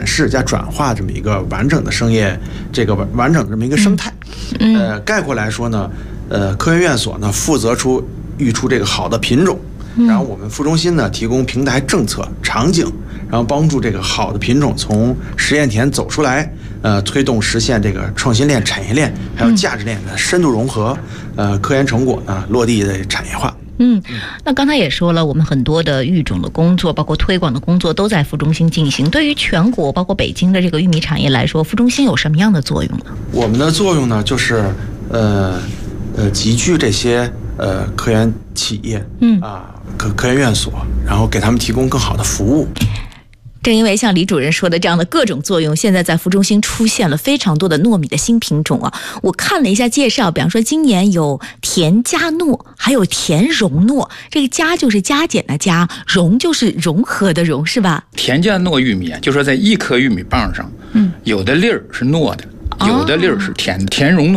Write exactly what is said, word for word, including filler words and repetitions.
示加转化这么一个完整的生业这个完完整的这么一个生态。 嗯、 呃，概括来说呢，呃，科研院所呢负责出育出这个好的品种，然后我们副中心呢提供平台政策场景，然后帮助这个好的品种从实验田走出来，呃，推动实现这个创新链、产业链还有价值链的深度融合，呃，科研成果呢落地的产业化。 嗯，那刚才也说了，我们很多的育种的工作，包括推广的工作，都在副中心进行。对于全国，包括北京的这个玉米产业来说，副中心有什么样的作用呢？ 我们的作用呢，就是呃呃集聚这些呃科研企业，嗯啊科科研院所，然后给他们提供更好的服务。 正因为像李主任说的这样的各种作用，现在在副中心出现了非常多的糯米的新品种啊。我看了一下介绍，比方说今年有甜佳糯，还有甜蓉糯。这个佳就是加减的加，蓉就是融合的融，是吧？ 甜佳糯玉米啊，就说在一颗玉米棒上，嗯，有的粒儿是糯的，有的粒儿是甜的。甜蓉糯